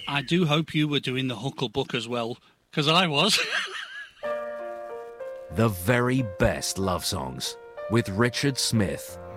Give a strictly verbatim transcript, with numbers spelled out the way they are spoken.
I do hope you were doing the Hucklebuck as well, because I was. The very best love songs with Richard Smith.